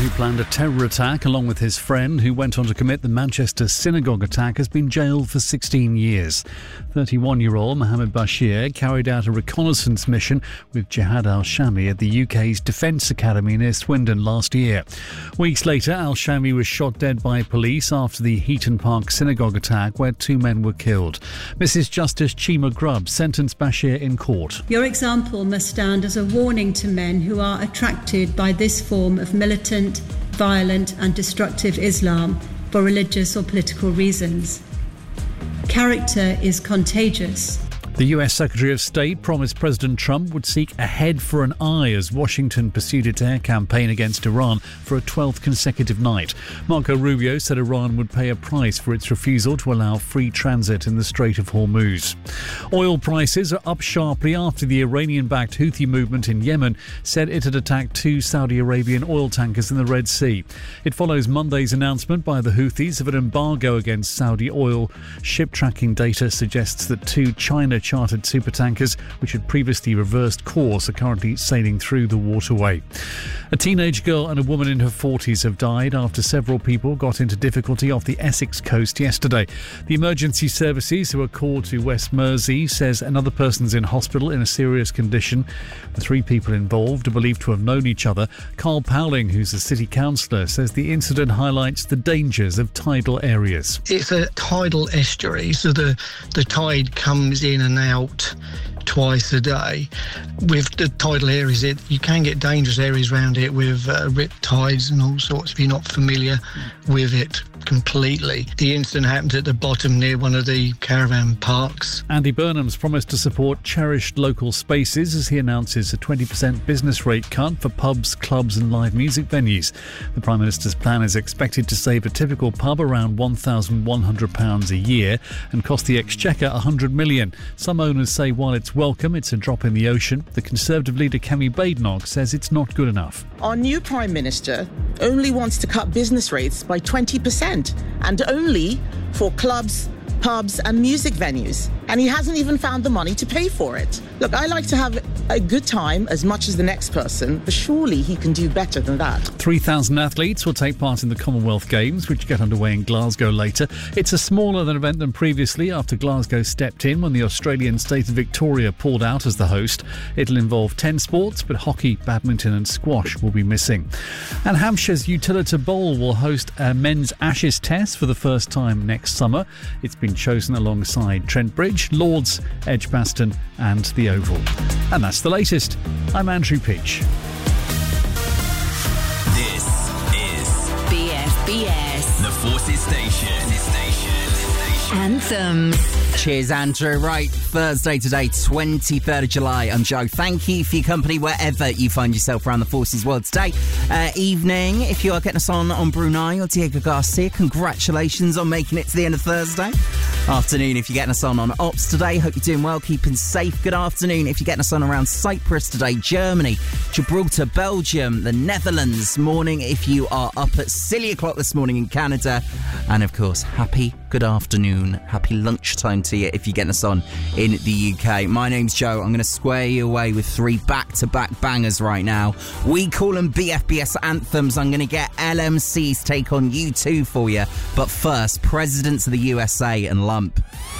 who planned a terror attack along with his friend who went on to commit the Manchester synagogue attack has been jailed for 16 years. 31-year-old Mohammed Bashir carried out a reconnaissance mission with Jihad al-Shami at the UK's Defence Academy near Swindon last year. Weeks later, al-Shami was shot dead by police after the Heaton Park synagogue attack where 2 men were killed. Mrs Justice Chima Grubb sentenced Bashir in court. Your example must stand as a warning to men who are attracted by this form of militant, violent and destructive Islam for religious or political reasons. Character is contagious. The US Secretary of State promised President Trump would seek a head for an eye as Washington pursued its air campaign against Iran for a 12th consecutive night. Marco Rubio said Iran would pay a price for its refusal to allow free transit in the Strait of Hormuz. Oil prices are up sharply after the Iranian-backed Houthi movement in Yemen said it had attacked 2 Saudi Arabian oil tankers in the Red Sea. It follows Monday's announcement by the Houthis of an embargo against Saudi oil. Ship tracking data suggests that 2 China-chartered supertankers, which had previously reversed course, are currently sailing through the waterway. A teenage girl and a woman in her 40s have died after several people got into difficulty off the Essex coast yesterday. The emergency services who are called to West Mersey says another person's in hospital in a serious condition. The 3 people involved are believed to have known each other. Carl Powling, who's a city councillor, says the incident highlights the dangers of tidal areas. It's a tidal estuary, so the tide comes in and out twice a day. With the tidal areas, you can get dangerous areas around it with rip tides and all sorts if you're not familiar with it completely. The incident happened at the bottom near one of the caravan parks. Andy Burnham's promised to support cherished local spaces as he announces a 20% business rate cut for pubs, clubs and live music venues. The Prime Minister's plan is expected to save a typical pub around £1,100 a year and cost the Exchequer $100 million. Some owners say while it's welcome, it's a drop in the ocean. The Conservative leader Kemi Badenoch says it's not good enough. Our new Prime Minister only wants to cut business rates by 20% and only for clubs, pubs and music venues. And he hasn't even found the money to pay for it. Look, I like to have a good time as much as the next person, but surely he can do better than that. 3,000 athletes will take part in the Commonwealth Games, which get underway in Glasgow later. It's a smaller event than previously after Glasgow stepped in when the Australian state of Victoria pulled out as the host. It'll involve 10 sports, but hockey, badminton and squash will be missing. And Hampshire's Utilita Bowl will host a men's Ashes test for the first time next summer. It's been chosen alongside Trent Bridge, Lords, Edgbaston and the Oval. And that's the latest. I'm Andrew Peach. This is BFBS, the Forces Station. Anthems. Cheers, Andrew. Right, Thursday today, 23rd of July. I'm Joe. Thank you for your company wherever you find yourself around the Forces world today. Evening, if you are getting us on Brunei or Diego Garcia, congratulations on making it to the end of Thursday. Afternoon, if you're getting us on Ops today, hope you're doing well, keeping safe. Good afternoon, if you're getting us on around Cyprus today, Germany, Gibraltar, Belgium, the Netherlands. Morning, if you are up at silly o'clock this morning in Canada. And of course, happy good afternoon, happy lunchtime to you if you're getting us on in the UK. My name's Joe. I'm going to square you away with 3 back-to-back bangers right now. We call them BFBS anthems. I'm going to get LMC's take on U2 for you. But first, Presidents of the USA and Lump.